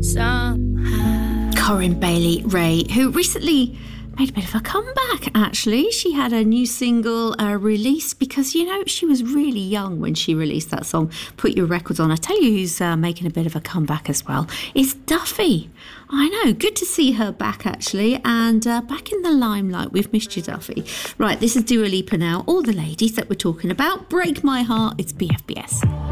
Corinne Bailey Rae, who recently made a bit of a comeback, actually. She had a new single released because, you know, she was really young when she released that song, Put Your Records On. I tell you who's making a bit of a comeback as well. It's Duffy. I know, good to see her back, actually, and back in the limelight. We've missed you, Duffy. Right, this is Dua Lipa now. All the ladies that we're talking about. Break My Heart, it's BFBS.